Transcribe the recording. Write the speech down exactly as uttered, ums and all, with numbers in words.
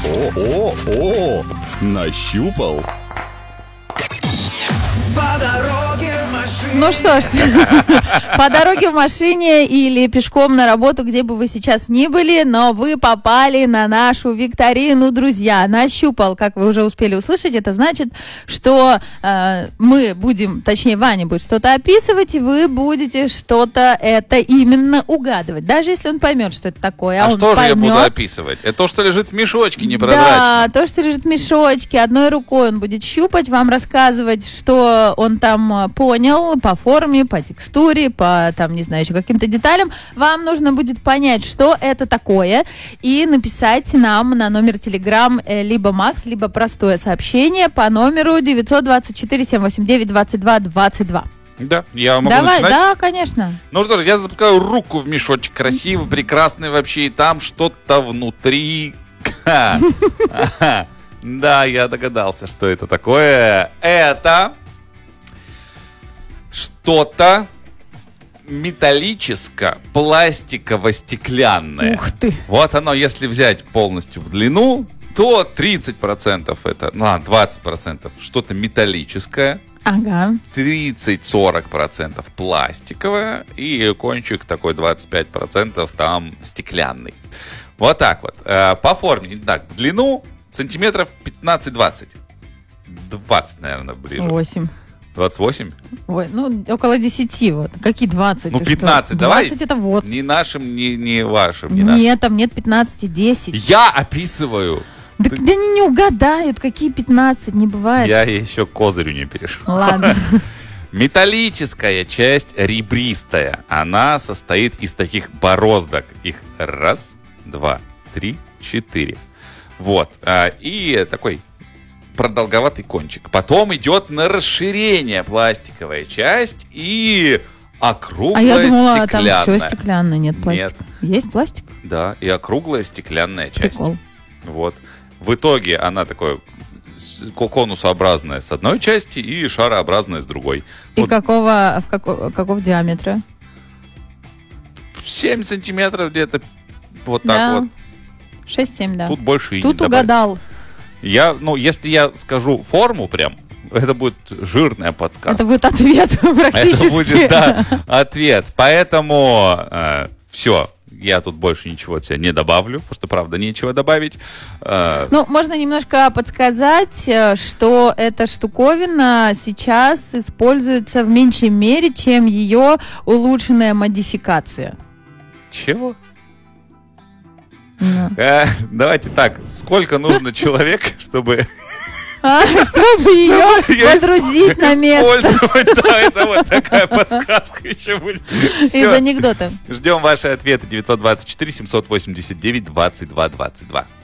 О, о, о, нащупал. По дороге в машине. Ну что ж, по дороге в машине или пешком на работу, где бы вы сейчас ни были, но вы попали на нашу викторину, друзья. Нащупал, как вы уже успели услышать, это значит, что э, мы будем, точнее, Ваня будет что-то описывать, и вы будете что-то это именно угадывать. Даже если он поймет, что это такое. А, А он что же я поймет, буду описывать? Это то, что лежит в мешочке непрозрачно. Да, то, что лежит в мешочке, одной рукой он будет щупать, вам рассказывать, что он там понял по форме, по текстуре, по, там, не знаю, еще каким-то деталям. Вам нужно будет понять, что это такое, и написать нам на номер Telegram либо Макс, либо простое сообщение по номеру девять два четыре семь восемь девять двадцать два двадцать два. Да, я могу Давай, начинать. да, конечно. Ну что ж, я запускаю руку в мешочек. Красивый, прекрасный вообще. И там что-то внутри. Да, я догадался, что это такое. Это что-то металлическо-пластиково-стеклянное. Ух ты. Вот оно, если взять полностью в длину, то тридцать процентов это, ну ладно, двадцать процентов что-то металлическое. Ага. тридцать-сорок процентов пластиковое, и кончик такой двадцать пять процентов там стеклянный. Вот так вот. По форме, так, в длину сантиметров пятнадцать-двадцать. двадцать, наверное, ближе. восемь. двадцать восемь? Ой, ну, около десяти вот. Какие двадцать? Ну, Ты пятнадцать, что? давай. двадцать это вот. Ни нашим, ни, ни вашим. Ни нашим. Нет, там нет пятнадцати, десять. Я описываю. Да, да они не угадают, какие пятнадцать, не бывает. Я еще к козырю не перешел. Ладно. Металлическая часть ребристая. Она состоит из таких бороздок. Их раз, два, три, четыре. Вот. И такой продолговатый кончик. Потом идет на расширение пластиковая часть и округлая А я думала, стеклянная. там все стеклянное, нет пластика. Нет. Есть пластик? Да, и округлая стеклянная часть. Прикол. Вот. В итоге она такой конусообразная с одной части и шарообразная с другой. И Вот какого, в какого, какого диаметра? семь сантиметров где-то. Вот Да. так вот. шесть-семь, да. Тут больше и Тут не добавить. угадал. Я, ну, если я скажу форму прям, это будет жирная подсказка. Это будет ответ практически. Это будет, да, ответ. Поэтому э, все. Я тут больше ничего от себя не добавлю, потому что, правда, нечего добавить. Э, Ну, можно немножко подсказать, э, что эта штуковина сейчас используется в меньшей мере, чем ее улучшенная модификация. Чего? Ну. Э, давайте так. Сколько нужно человек, чтобы... А, чтобы ее Её водрузить на место. использовать? Да, это вот такая подсказка еще будет. Из Всё. анекдота. Ждем ваши ответы. девять два четыре семь восемь девять двадцать два двадцать два.